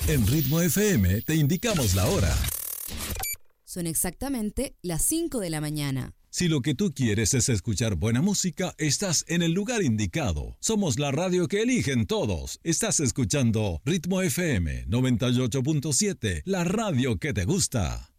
En Ritmo FM te indicamos la hora. Son exactamente las 5 de la mañana. Si lo que tú quieres es escuchar buena música, estás en el lugar indicado. Somos la radio que eligen todos. Estás escuchando Ritmo FM 98.7, la radio que te gusta.